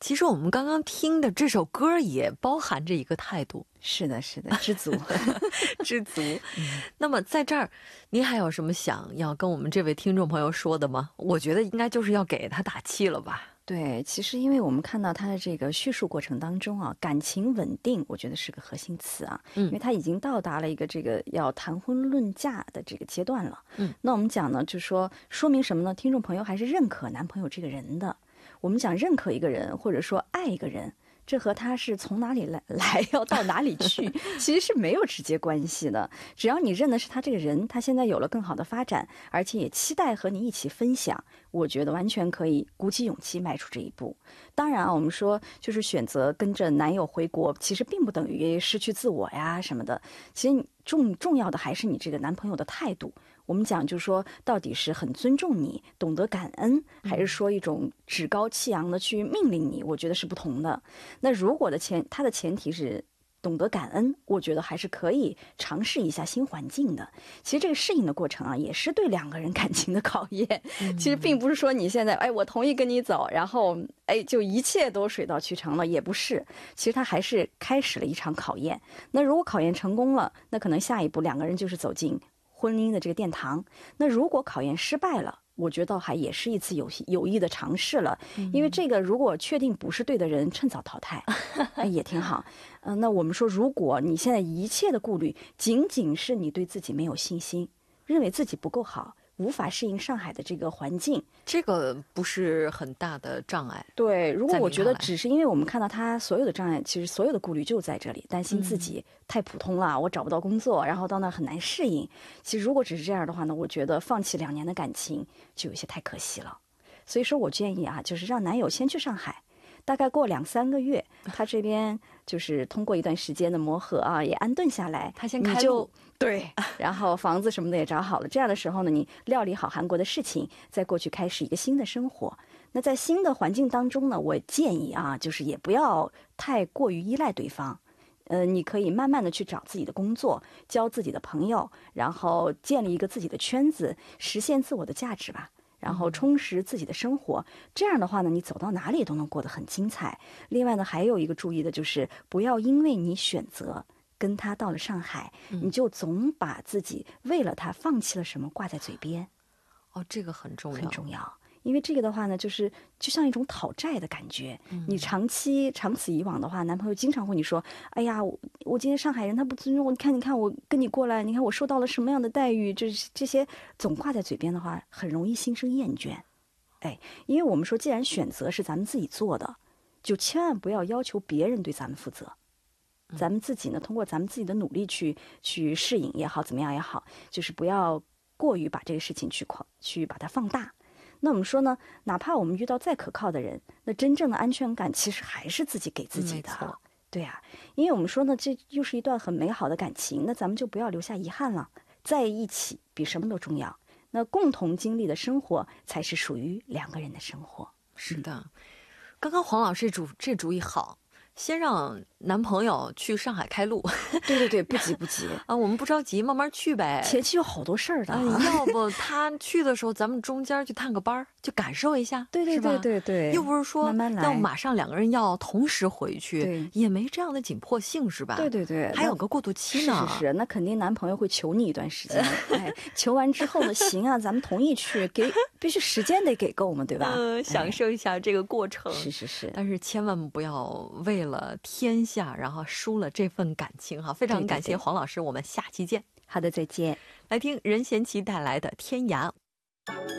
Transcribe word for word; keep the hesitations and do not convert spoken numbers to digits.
其实我们刚刚听的这首歌也包含着一个态度。 是的，是的，知足， 知足。嗯、那么在这儿，您还有什么想要跟我们这位听众朋友说的吗？我觉得应该就是要给他打气了吧。 对，其实因为我们看到他的这个叙述过程当中啊，感情稳定，我觉得是个核心词啊，嗯，因为他已经到达了一个这个要谈婚论嫁的这个阶段了，嗯，那我们讲呢，就说说明什么呢？听众朋友还是认可男朋友这个人的。我们讲认可一个人，或者说爱一个人，这和他是从哪里来来要到哪里去其实是没有直接关系的。只要你认的是他这个人，他现在有了更好的发展，而且也期待和你一起分享，我觉得完全可以鼓起勇气迈出这一步。当然啊，我们说就是选择跟着男友回国，其实并不等于失去自我呀什么的。其实重重要的还是你这个男朋友的态度。我们讲就是说，到底是很尊重你，懂得感恩，还是说一种趾高气扬的去命令你，我觉得是不同的。那如果的前他的前提是懂得感恩，我觉得还是可以尝试一下新环境的。其实这个适应的过程啊，也是对两个人感情的考验。嗯、其实并不是说你现在哎，我同意跟你走，然后哎就一切都水到渠成了，也不是。其实他还是开始了一场考验。那如果考验成功了，那可能下一步两个人就是走进婚姻的这个殿堂。那如果考验失败了，我觉得还也是一次有有益的尝试了，因为这个如果确定不是对的人，趁早淘汰，哎，也挺好。嗯、呃，那我们说，如果你现在一切的顾虑仅仅是你对自己没有信心，认为自己不够好，无法适应上海的这个环境， 这个不是很大的障碍。 对，如果我觉得只是因为我们看到他所有的障碍，其实所有的顾虑就在这里，担心自己太普通了，嗯、我找不到工作，然后到那很难适应。其实如果只是这样的话呢，我觉得放弃两年的感情就有些太可惜了。所以说我建议啊，就是让男友先去上海。大概过两三个月，他这边就是通过一段时间的磨合啊，也安顿下来， 他先开路， 对，然后房子什么的也找好了。这样的时候呢，你料理好韩国的事情，再过去开始一个新的生活。那在新的环境当中呢，我建议啊，就是也不要太过于依赖对方。呃，你可以慢慢的去找自己的工作，交自己的朋友，然后建立一个自己的圈子，实现自我的价值吧。然后充实自己的生活，这样的话呢，你走到哪里都能过得很精彩。另外呢，还有一个注意的就是，不要因为你选择跟他到了上海，嗯、你就总把自己为了他放弃了什么挂在嘴边。 哦，这个很重要， 很重要。因为这个的话呢，就是就像一种讨债的感觉。嗯、你长期长此以往的话，男朋友经常会你说：“哎呀，我我今天上海人他不尊重我，你看你看我跟你过来，你看我受到了什么样的待遇？”就是这些总挂在嘴边的话，很容易心生厌倦。哎，因为我们说，既然选择是咱们自己做的，就千万不要要求别人对咱们负责。咱们自己呢，通过咱们自己的努力去去适应也好，怎么样也好，就是不要过于把这个事情去扩去把它放大。那我们说呢，哪怕我们遇到再可靠的人，那真正的安全感其实还是自己给自己的。 嗯、 对啊，因为我们说呢，这又是一段很美好的感情，那咱们就不要留下遗憾了。在一起比什么都重要，那共同经历的生活才是属于两个人的生活。 是的，嗯、刚刚黄老师主这主意好。先让男朋友去上海开路， 对对对，不急不急啊，我们不着急，慢慢去呗。 前期有好多事儿的、啊呃，要不他去的时候，咱们中间去探个班，就感受一下， 对对对对对， 又不是说慢慢来， 要马上两个人要同时回去，也没这样的紧迫性，是吧？ 对对对， 还有个过渡期呢。 是是是，那肯定男朋友会求你一段时间，哎，求完之后呢，行啊，咱们同意去，给必须时间得给够嘛，对吧？ 呃，享受一下这个过程， 是是是， 但是千万不要为了天下，然后输了这份感情哈！非常感谢黄老师，我们下期见。 好的，再见。 来听任贤齐带来的《天涯》。